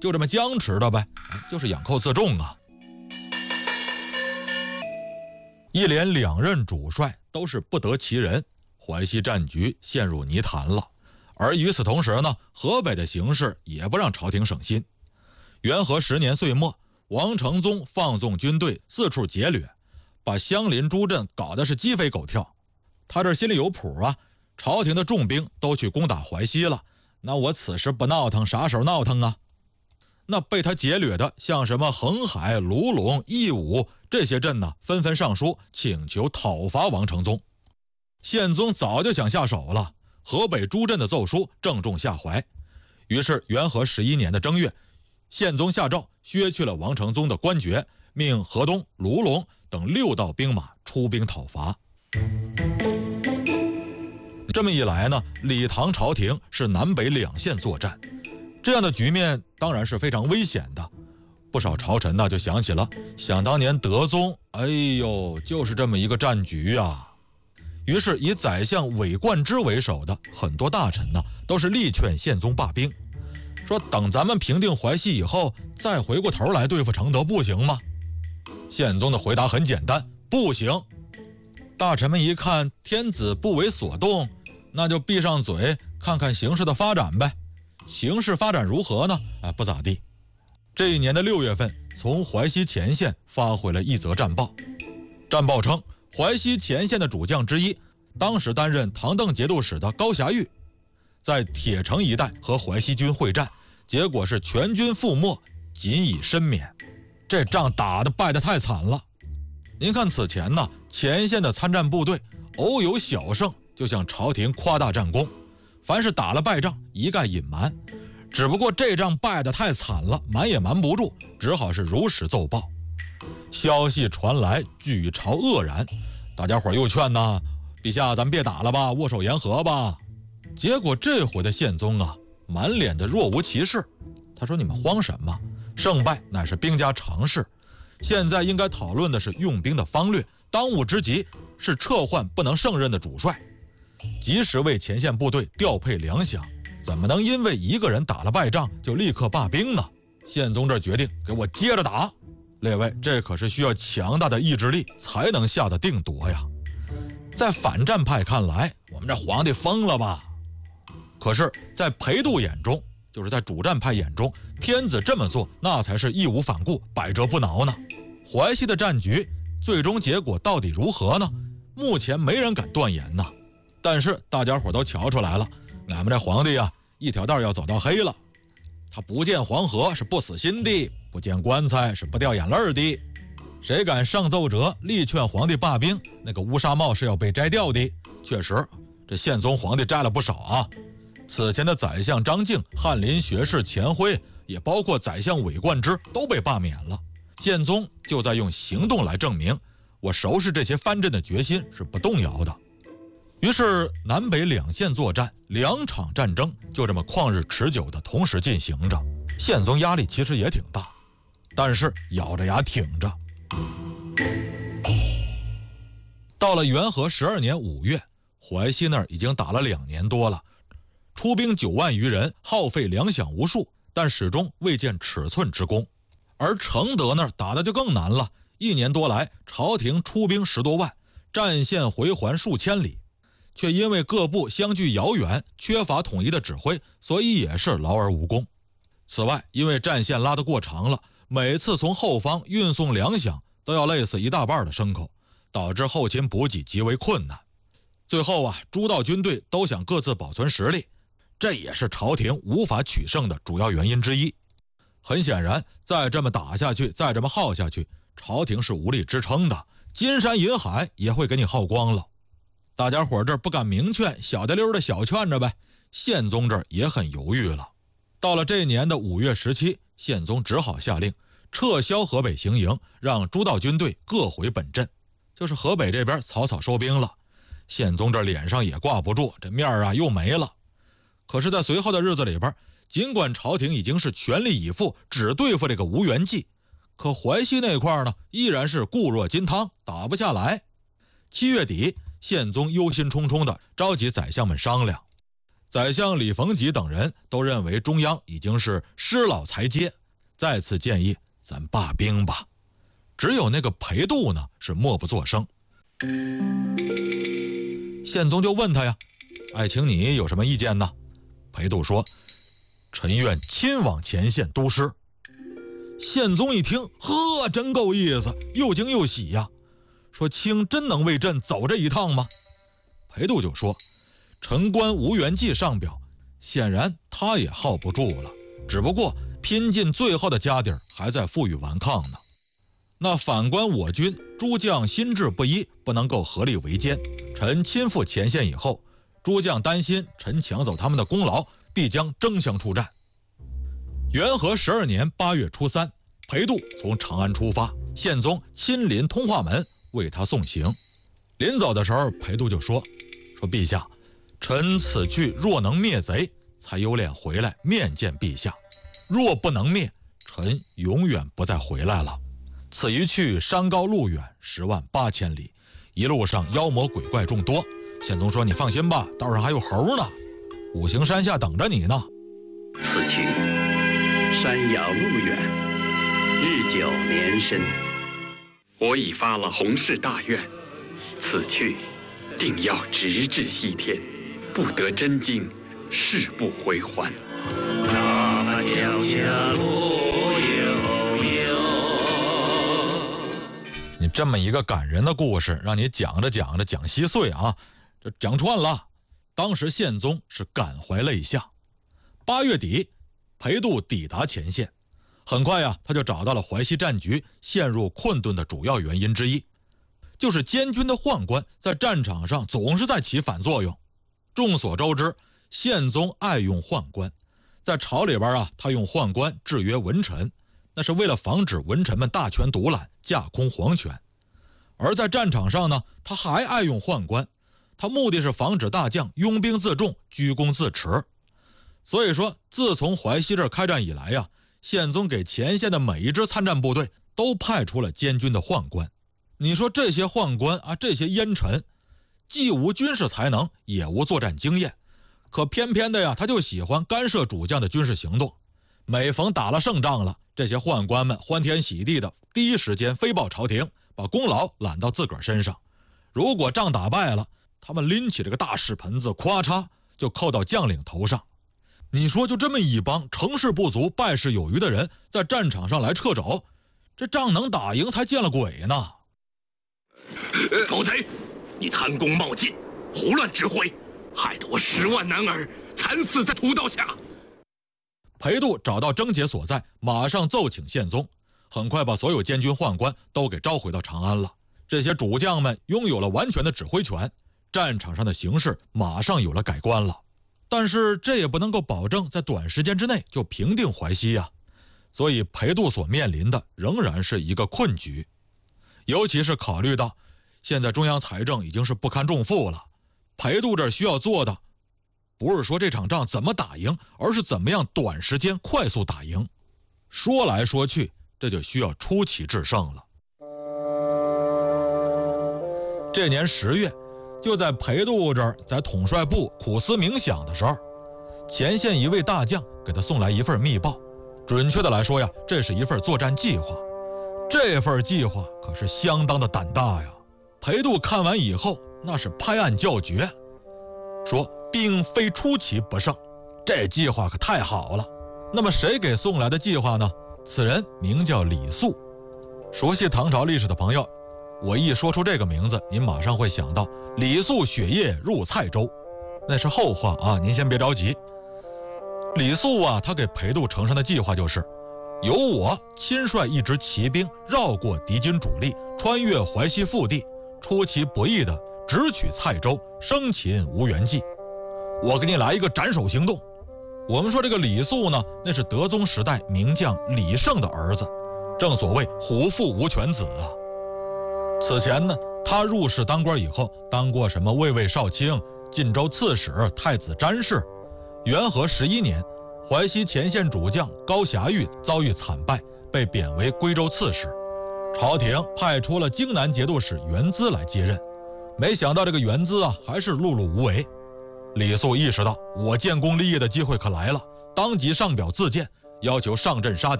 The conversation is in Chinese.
就这么僵持的呗，就是养寇自重啊。一连2任主帅都是不得其人，淮西战局陷入泥潭了。而与此同时呢，河北的形势也不让朝廷省心。元和10年岁末，王承宗放纵军队四处劫掠，把相邻诸镇搞得是鸡飞狗跳。他这心里有谱啊，朝廷的重兵都去攻打淮西了，那我此时不闹腾，啥时候闹腾啊？那被他劫掠的像什么恒海、卢龙、义武这些镇呢，纷纷上书请求讨伐王承宗。宪宗早就想下手了，河北诸镇的奏书正中下怀。于是元和11年的正月，宪宗下诏削去了王承宗的官爵，命河东、卢龙等6道兵马出兵讨伐。这么一来呢，李唐朝廷是南北2线作战，这样的局面当然是非常危险的。不少朝臣呢就想起了想当年德宗，哎呦，就是这么一个战局啊。于是以宰相韦冠之为首的很多大臣呢，都是力劝宪宗罢兵，说等咱们平定淮西以后，再回过头来对付承德，不行吗？宪宗的回答很简单，不行。大臣们一看天子不为所动，那就闭上嘴，看看形势的发展呗。形势发展如何呢？不咋地。这一年的6月份，从淮西前线发回了一则战报。战报称，淮西前线的主将之一，当时担任唐邓节度使的高霞玉，在铁城一带和淮西军会战，结果是全军覆没，仅以身免。这仗打得败得太惨了。您看此前呢，前线的参战部队偶有小胜，就向朝廷夸大战功，凡是打了败仗一概隐瞒。只不过这仗败得太惨了，瞒也瞒不住，只好是如实奏报。消息传来，举朝愕然，大家伙又劝呐，陛下咱别打了吧，握手言和吧。结果这回的宪宗啊，满脸的若无其事。他说你们慌什么？胜败乃是兵家常事，现在应该讨论的是用兵的方略，当务之急是撤换不能胜任的主帅，及时为前线部队调配粮饷，怎么能因为一个人打了败仗就立刻罢兵呢？宪宗这决定，给我接着打。列位，这可是需要强大的意志力才能下得定夺呀。在反战派看来，我们这皇帝疯了吧？可是在裴度眼中，就是在主战派眼中，天子这么做那才是义无反顾，百折不挠呢。淮西的战局最终结果到底如何呢？目前没人敢断言呢。但是大家伙都瞧出来了，俺们这皇帝啊，一条道要走到黑了。他不见黄河是不死心的，不见棺材是不掉眼泪的。谁敢上奏折力劝皇帝罢兵，那个乌纱帽是要被摘掉的。确实，这宪宗皇帝摘了不少啊。此前的宰相张敬、翰林学士钱辉，也包括宰相韦冠之都被罢免了。宪宗就在用行动来证明，我收拾这些藩镇的决心是不动摇的。于是南北2线作战，2场战争就这么旷日持久的同时进行着。宪宗压力其实也挺大，但是咬着牙挺着。到了元和12年5月，淮西那儿已经打了2年多了，出兵9万余人，耗费粮饷无数，但始终未见尺寸之功。而承德那儿打的就更难了，1年多来，朝廷出兵10多万，战线回环数千里，却因为各部相距遥远，缺乏统一的指挥，所以也是劳而无功。此外，因为战线拉得过长了，每次从后方运送粮饷都要累死一大半的牲口，导致后勤补给极为困难。最后啊，诸道军队都想各自保存实力，这也是朝廷无法取胜的主要原因之一。很显然，再这么打下去，再这么耗下去，朝廷是无力支撑的，金山银海也会给你耗光了。大家伙这儿不敢明劝，小滴溜的小劝着呗。宪宗这儿也很犹豫了。到了这年的5月17，宪宗只好下令撤销河北行营，让诸道军队各回本镇，就是河北这边草草收兵了。宪宗这脸上也挂不住，这面啊又没了。可是在随后的日子里边，尽管朝廷已经是全力以赴只对付这个吴元济，可淮西那块呢依然是固若金汤，打不下来。7月底，宪宗忧心忡忡地召集宰相们商量， 宰相李逢吉等人都认为中央已经是失老才接，再次建议咱罢兵吧。只有那个裴度呢是默不作声。宪宗就问他呀，爱卿你有什么意见呢？裴度说，臣愿亲往前线督师。宪宗一听，呵，真够意思，又惊又喜呀，说卿真能为朕走这一趟吗？裴度就说，臣观吴元济上表，显然他也耗不住了，只不过拼尽最后的家底儿，还在负隅顽抗呢。那反观我军诸将心智不一，不能够合力围歼。臣亲赴前线以后，诸将担心臣抢走他们的功劳，必将争相出战。元和12年8月初3，裴度从长安出发，宪宗亲临通化门为他送行。临走的时候，裴度就说陛下，臣此去若能灭贼，才有脸回来面见陛下；若不能灭，臣永远不再回来了。此一去，山高路远，10万8千里，一路上妖魔鬼怪众多。宪宗说，你放心吧，道上还有猴呢，五行山下等着你呢。 此去山遥路远，日久年深，我已发了洪氏大愿，此去定要直至西天，不得真经，誓不回还。哪怕脚下路悠悠。 你这么一个感人的故事，让你讲着讲着讲稀碎啊，这讲串了。当时宪宗是感怀泪下。8月底，裴度抵达前线，很快呀，他就找到了淮西战局陷入困顿的主要原因之一，就是监军的宦官在战场上总是在起反作用。众所周知，宪宗爱用宦官，在朝里边啊，他用宦官制约文臣，那是为了防止文臣们大权独揽，架空皇权。而在战场上呢，他还爱用宦官，他目的是防止大将拥兵自重，居功自持。所以说，自从淮西这儿开战以来呀，宪宗给前线的每一支参战部队都派出了监军的宦官。你说这些宦官啊，这些烟臣，既无军事才能，也无作战经验，可偏偏的呀，他就喜欢干涉主将的军事行动。每逢打了胜仗了，这些宦官们欢天喜地的第一时间飞报朝廷，把功劳揽到自个儿身上。如果仗打败了，他们拎起这个大屎盆子，咵嚓就扣到将领头上。你说就这么一帮成事不足败事有余的人在战场上来掣肘，这仗能打赢才见了鬼呢。 狗贼，你贪功冒进，胡乱指挥，害得我10万男儿惨死在屠刀下。 裴度找到症结所在，马上奏请宪宗，很快把所有监军宦官都给召回到长安了。这些主将们拥有了完全的指挥权，战场上的形势马上有了改观了。但是这也不能够保证在短时间之内就平定淮西呀，所以裴度所面临的仍然是一个困局。尤其是考虑到现在中央财政已经是不堪重负了，裴度这需要做的不是说这场仗怎么打赢，而是怎么样短时间快速打赢。说来说去，这就需要出奇制胜了。这年10月，就在裴度这儿在统帅部苦思冥想的时候，前线一位大将给他送来一份密报。准确的来说呀，这是一份作战计划。这份计划可是相当的胆大呀。裴度看完以后，那是拍案叫绝，说并非出其不胜，这计划可太好了。那么谁给送来的计划呢？此人名叫李肃。熟悉唐朝历史的朋友，我一说出这个名字，您马上会想到李肃雪夜入蔡州，那是后话啊，您先别着急。李肃啊，他给裴度呈上的计划就是，由我亲率一支骑兵绕过敌军主力，穿越淮西腹地，出其不意的直取蔡州，生擒吴元济。我给你来一个斩首行动。我们说这个李肃呢，那是德宗时代名将李胜的儿子，正所谓虎父无犬子啊。此前呢，他入仕当官以后，当过什么卫尉少卿、晋州刺史、太子詹事。元和11年，淮西前线主将高霞玉遭遇惨败，被贬为归州刺史。朝廷派出了荆南节度使元资来接任，没想到这个元资啊，还是碌碌无为。 李肃意识到我建功立业的机会可来了，当即上表自荐，要求上阵杀敌。